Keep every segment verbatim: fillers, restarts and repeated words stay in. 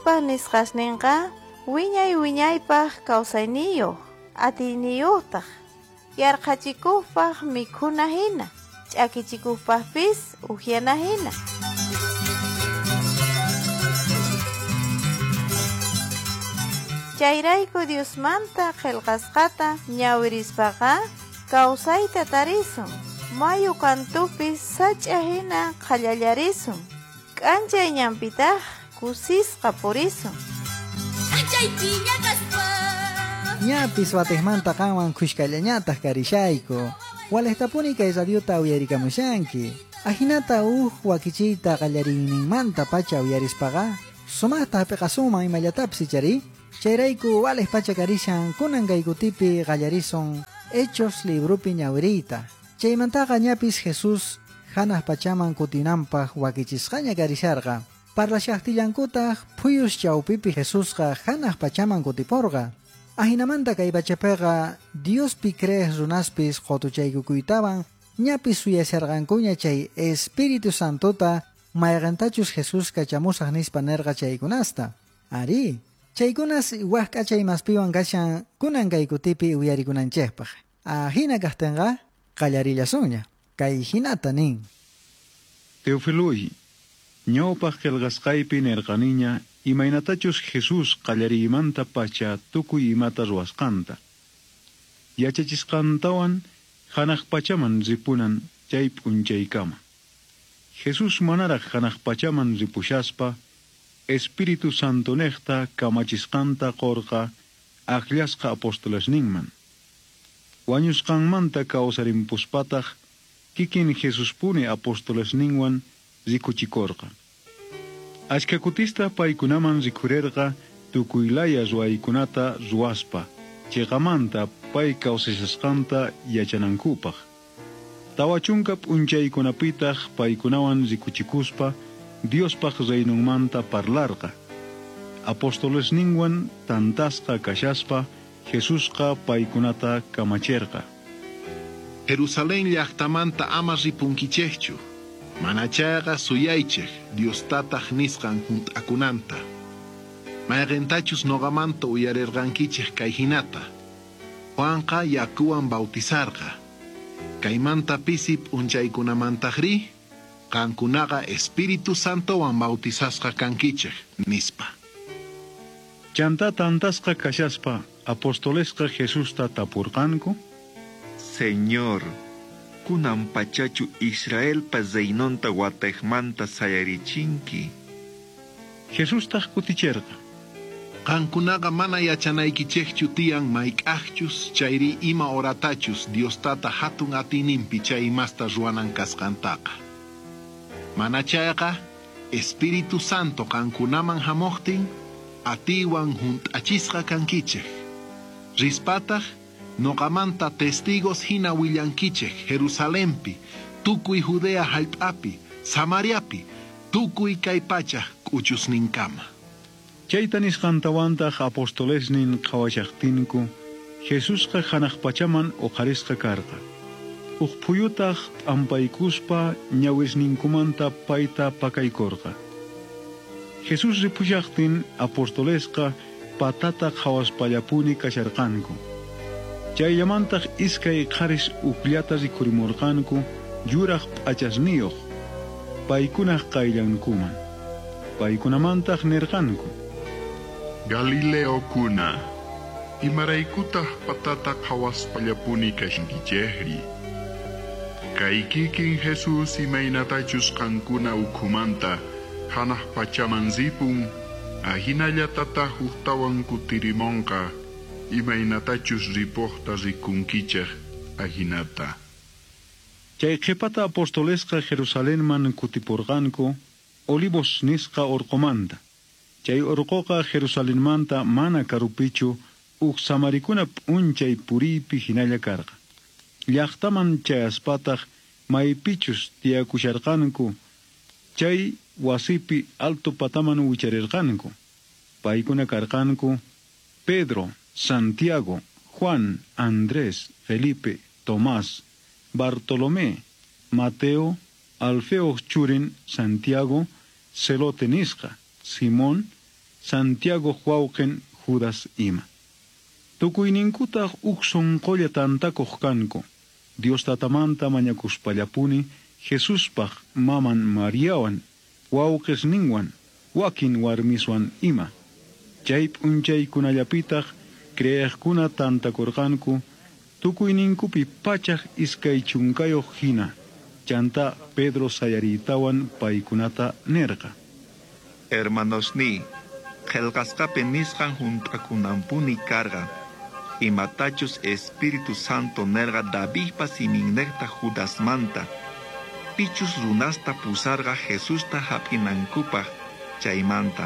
Diospa nisqasninqa wiñay wiñaypaq kawsayniyuq, atiyniyuqtaq, yarqachikuqpaq mikhuna hina, ch'akichikuqpaqpis uhyana hina. Chayrayku Diosmanta qillqasqata ñawirispaqa kawsayta tarisun, mayu kantupis sach'a hina qallallarisun, k'anchay ñampitaq kusisqa purisun. Ñapis watejmanta qawan kushkallañataq karishayku, walehtapuni kay radiota uyarikamushanki. Ahinata uj wakichiyta qallariyninmanta pacha uyarispaqa, sumaqta hapiqasuman imallatapis ichari, chayrayku walej pacha karishan kunan kaykutipi qallarison Hechos librupi ñawiriyta. Chaymantaqa ñapis Jesus hanaq pachaman kutinanpaq wakichisqaña karisharqa. Parlashaqtillankutaq phuyush chawpipi Jesusqa hanaq pachaman kutipurqa. Ahinamanta kay pachapiqa Diospi crees runaspis qotuchaykukuytawan ñapis suyasarqankuña chay Espíritu Santota mayqantachus Jesus kachamusaq nispa nerqa chaykunasta. Ari, chaykunas waq k'achaymaspiwan kashan kunan kaykutipi uyarikunanchikpaq. Ahina kaqtinqa qallarillasuña. Kay hinata nin. Teofiluy, ñawpaq qillqasqaypi nerqaniña imaynatachus Jesus qallariyimanta pacha tukuy imata ruwasqanta. Yachachisqantawan hanaq pachaman ripunan chay p'unchaykama. Jesus manaraq hanaq pachaman ripushaspa Espíritu Santo neqta kamachisqanta qorqa aqllasqa apostolesninman. Wañusqanmanta kawsarimpuspataq kikin Jesuspuni apostolesninwan rikuchikorqa. Ashkakutista paykunaman rikurerqa tukuylaya ruwaykunata ruwaspa, chayqamanta pay kawsashasqanta yachanankupaq. Tawachunka p'unchaykunapitaq paykunawan rikuchikuspa Diospaq reynunmanta parlarqa. Apostolesninwan tantasqa kashaspa Jesusqa paykunata kamacherqa. Jerusalén llaqtamanta ama ripunkichejchu. Manachayqa suyaychej Diostataq nisqan hunt'akunanta. Mayqintachus noqamanta uyarerqankichej kay hinata. Juanqa yakuwan bautizarqa. Kaymanta pisi p'unchaykunamantaqri qankunaqa Espíritu Santowan bautizasqa kankichej nispa. Chanta tantasqa kashaspa apostolesqa Jesusta tapurqanku. Señor, kunan pachachu Israelpa zeynonta watejmanta sayarichinki. Jesustaq kuticherqa. Qankunaqa mana yachanaykichejchu tiyan mayk'aqchus chayri ima oratachus Diostata hatun atininpi chay masta ruwanan kasqantaqa. Manachayqa Espíritu Santo qankunaman hamuqtin atiwan hunt'achisqa kankichej. Rispataq noqamanta testigos hina willankichej Jerusalempi, tukuy Judea hallp'api, Samariapi, tukuy kay pachaq k'uchusninkama. Chayta nisqantawantaq apostolesnin qhawashaqtinku Jesusqa hanaq pachaman uqarisqa karqa. Uq phuyutaq t'ampaykuspa ñawisninkumanta payta pakaykorqa. Jesus ripushaqtin apostolesqa patata qhawaspallapuni kasharqanku. Chayllamantaq iskay qaris uqllata rikurimurqanku yuraq p'achasniyuq. Paykunaq qayllankuman. Paykunamantaq nirqanku. Galileo kuna, imaraykutaq patata qhawaspallapuni kashinkichejri. Kay kikin Jesus imaynatachus qankuna ukhumanta hanaq pachaman zipun, ahinallatata huqtawan kutirimonqa imaynatachus ripuqta rikunkichej ahinata. Chay qhipata apostolesqa Jerusalenman kutipurqanku Olivos nisqa urqumanta. Chay urquqa Jerusalenmanta mana karupichu uq samarikuna p'unchay puriypi hinalla karqa. Llaqtaman chayaspataq maypichus tiyakusharqanku, chay wasipi alto pataman wicharirqanku. Paykuna karqanku Pedro, Santiago, Juan, Andrés, Felipe, Tomás, Bartolomé, Mateo, Alfeo churin Santiago, Celote nisqa, Simón, Santiago Juauquen Judas ima. Tukuyninkutaq huk sonqolla tantakuq kanku. Dios tatamanta mañakuspallapuni Jesuspaq maman Mariawan, wawqisninwan, wakin warmiswan ima. Chay p'unchaykunallapitaq creeqkuna tantakurqanku tukuyninkupi pachaq iskay chunkayuq hina. Chanta Pedro sayaritawan paykunata nerqa. Hermanosni, qelqasqapi nisqan juntakunampuni karga. Imatachus Espíritu Santo nerga Davidpa siminnekta Judasmanta. Pichus runasta pusarga Jesusta hap'inankupaq chaymanta.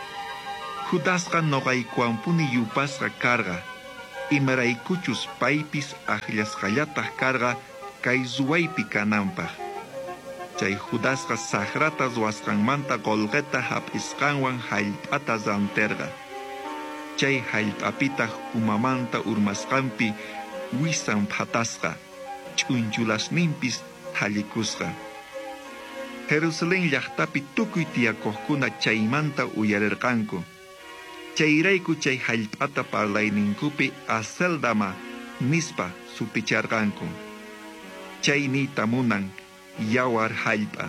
Judasqa noqaykuampuni yupasqa karga. Imaraykuchus paypis aqllasqallataq karga kay zuwaypi kananpaq. Chay Judasqa sagrata ruwasqanmanta golqeta hap'isqanwan hallp'ata ranterga. Chay hallp'apitaq umamanta urmasqanpi wisan phatasqa, ch'unchulasninpis thallikusqa. Jerusalén llaqtapi tukuy tiyakuqkuna chaymanta uyarirqanku. Chayrayku chay hallp'ata parlayninkupi Aceldama nispa supicharqanku. Chay niyta munan yawar hallp'a.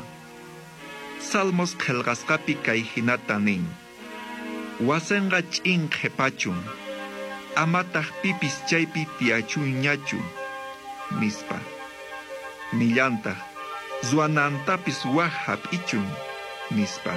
Salmos qelqasqapi kay hinata nin. Wasenqa ch'in qhepachun, amataq pipis chaypi tiyachunñachu, nispa. Nillantaq, zuanantapis waq hap'ichun, nispa.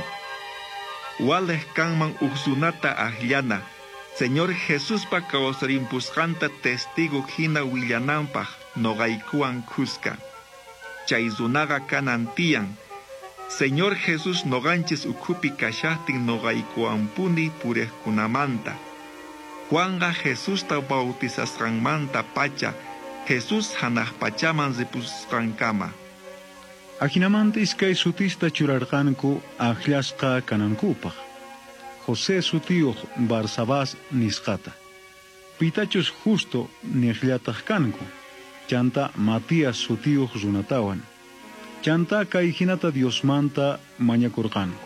Walej kanman uqsunata ajllana, Señor Jesuspa kawsarimpusqanta testigo hina willananpaq noqaykuwan kusqa. Chay runaqa kanan tiyan, Señor Jesús noganchis ukhupi kashahtin noqaykuampuni puriqkunamanta. Juanqa Jesusta bautizasqanmanta pacha, Jesús hanaq pachaman ripusqankama. Ajinamanta iskay sutista churarqanku aqllasqa kanankupaq. José sutiyuq Barsabás nisqata. Pitachus justo niqllataq kanku. Chanta Matías sutiyuq runatawan. Chanta kay hinata Diosmanta mañakurqanku.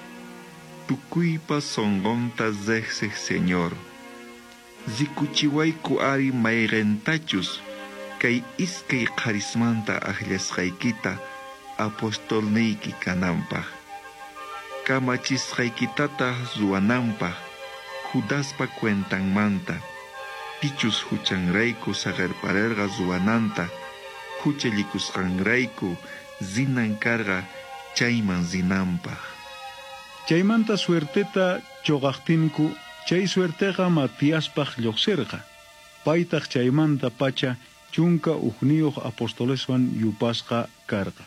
Tukuypa sonqonta zeqsiq Señor. Zikuchiwayku ari mayqentachus kay iskay qarismanta aqllasqaykita apostolniyki kananpaq. Kamachisqaykitata ruwananpaq Judaspa cuentanmanta. Pichus huchanrayku saqarparerqa ruwananta huchallikusqanrayku zinan karga chayman zinanpaq. Chaymanta suerteta choqaqtinku chay suerteqa Matíaspaq lluqsirqa. Paytaq chaymanta pacha chunka uqniyuq apostoleswan yupasqa karqa.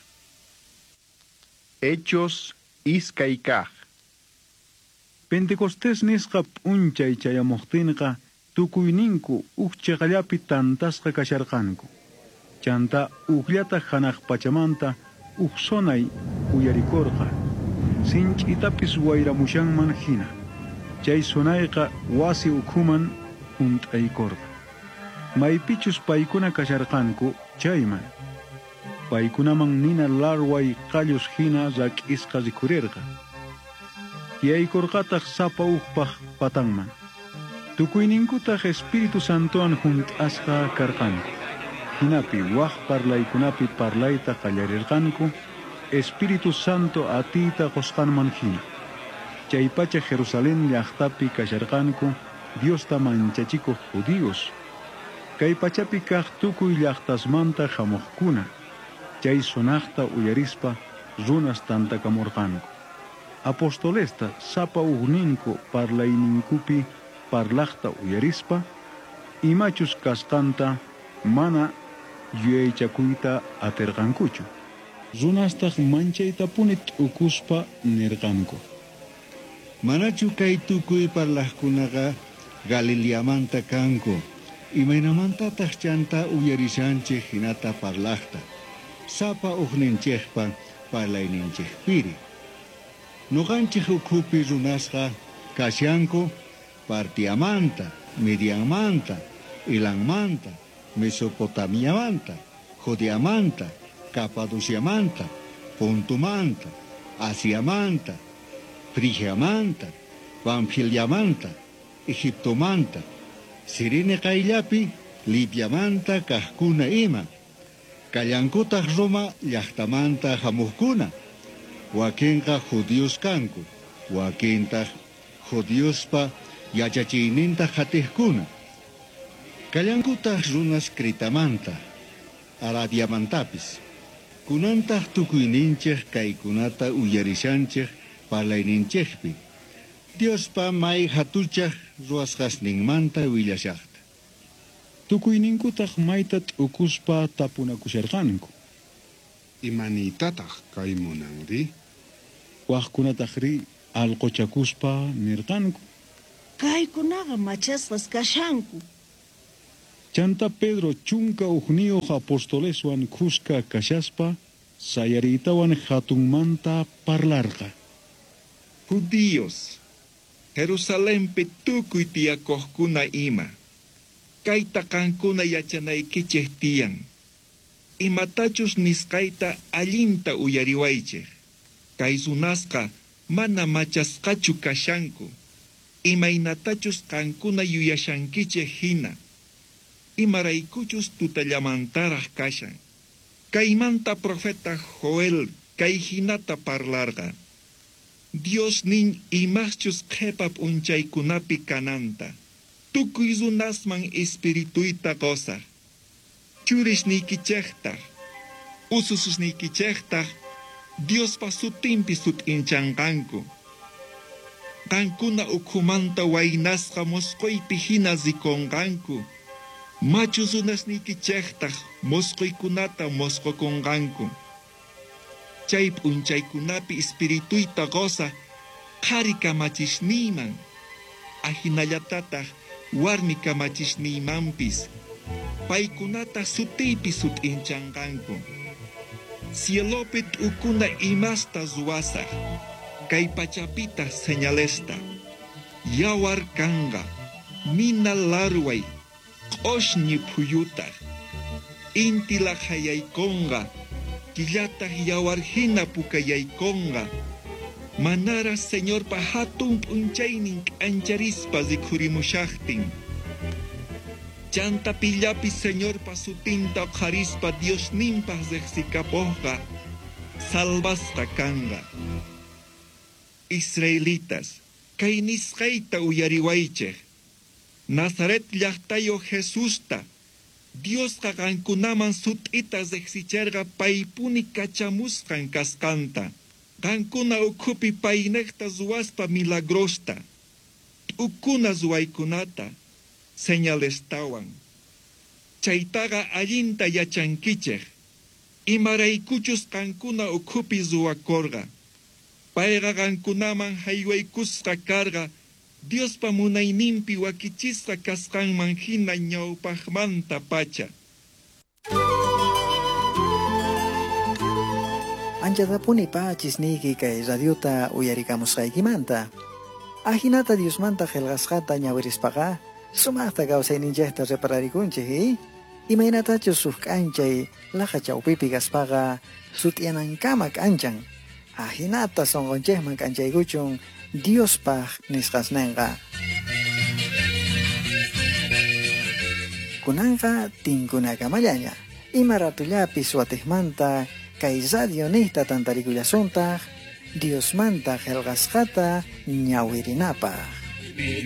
Hechos iskaykaq. Pentecostés nisqa p'unchay chayamuqtinqa tukuyninku uq chiqallapi tantasqa kasharqanku. Chanta uqllata hanaq pachamanta uqsonay uyarikorqa. Sinch'itapis wayramushanman hina. Chay sonayqa wasi ukhuman hunt'aykorqa. Maypichus paykuna kasharqanku chayman. Paykunaman nina larway qallus hina rak'isqa rikurirqa. Tiyaykorqataq sapa uqpaq patanman. Tukuyninkutaq Espíritu Santoan hunt'asqa karqanku. Hinapi waq parlaykunapi parlayta qallarirqanku, Espíritu Santo atiyta qosqanman hina. Chay pacha Jerusalén llaqtapi kasharqanku Diosta manchachikuq judíos. Kay pachapi kaq tukuy llaqtasmanta hamuqkuna. Chay sonaqta uyarispa runas tantakamurqanku. Apostolesta sapa uqninku parlayninkupi parlaqta uyarispa, imachus kasqanta mana yuyaychakuyta atirqankuchu. Runastaq manchaytapuni t'ukuspa nirqanku. Manachu kay tukuy parlaqkunaqa Galileamanta kanku. Imaynamantataq chanta uyarishanchik hinata parlaqta. Sapa uqninchikpa parlayninchikpiri. Nuqanchik ukhupi runasqa kasyanku Partiamanta, Midianmanta, Ilanmanta, Mesopotamiamanta, Judeamanta, Capadociamanta, Pontumanta, Asiamanta, Frigiamanta, Pamfiliamanta, Egiptomanta, Sirene Kaillapi, Libiamanta, Kahkuna Ima, Kallankuta Roma, Llaqtamanta Hamuhkuna, Wakinka Judíos Kanku, Wakinta Judíospa, Yachachininta Hatihkuna, Kallankuta Runas Kritamanta, Aradiamantapis, Kunanta Tukuinincheh Kaikunata Uyarishancheh, Palaininchehpi, Diospa Mai Hatuchah, Ruasgasningmanta Willashachta. Tukuyninkutaq maytat ukuspa tapunakusharqanku. Imanitataq kaymunanri? Waqkunataqri alqochakuspa nirqanku. Kaykunaqa machasqas kashanku. Chanta Pedro chunka uqniyuq apostoleswan kuska kashaspa sayaritawan hatunmanta parlarqa. Judíos, Jerusalempi tukuy tiyakuqkuna ima. Kayta kankuna yachanaykichej tiyan. Imatachus nisqayta allinta uyariwaychej. Kay sunasqa mana machasqachu kashanku. Imaynatachus kankuna yuyashankichej hina. Imaraykuchus tutallamantaraq kashan. Kaymanta profeta Joel kay hinata parlarqa. Dios nin imachus qhepap unchaykunapi kananta. Tukuy runasman espirituita gozar. Churishnikichehtaq, ususnikichehtaq, Dios pa sutimpi sutinchanqanku. Qankuna ukhumanta waynasqa mosqoypi hina zikonqanku. Machus runasnikichehtaq mosqoykunata mosqokonqanku. Chay p'unchaykunapi espirituita goza qhari kamachishniman. Ahinallatataq warmi kamachishnimanpis. Paykunata sutiypi sutinchanqanku. Cielopit ukuna imasta zuwasaq. Kay pachapita señalesta. Yawar kanga. Mina larway. Q'oshñi phuyutaq. Intila hayaykonga. Killataq yawarhina pukayaykonga. Manara señor pa hatun p'unchaynin k'ancharispa zikhurimushaqtin. Chanta pillapi señor pa sutinta qarispa Dios nimpa zexikapohqa. Salvasqa kanga. Israelitas, kay nisqayta uyariwaychej. Nazaret llaqtayo Jesusta. Diosqa qankunaman sut'ita zexicharqa paypuni kachamusqan kasqanta. Qankuna ukhupi paynekta zuwaspa milagrosta. T'ukuna zuwaykunata señalestawan. Chaytaqa allinta yachankichej. Imaraykuchus qankuna ukhupi zuwakorqa. Payqa qankunaman haywaykusqa karqa. Diospa munayninpi wakichisqa kasqanman hina ñawpaqmanta pacha. Anchadapuni pachisniki kay radiota uyarikamusqaykimanta. Ahinata Diosmanta qillqasqata ñawirispaqa sumaqta kawsayninchayta repararikunchik, eh? Imaynatachus suq k'anchay laqa chawpipi kaspaqa sut'yanankama k'anchan. Ahinata sonqonchayman k'anchaykuchun Diospaq nisqasninqa. Kunanqa tinkunakamallaña. Ima ratullapis watijmanta kay radio nihta tantarikullasuntaq Diosmanta qillqasqata ñawirinapaq.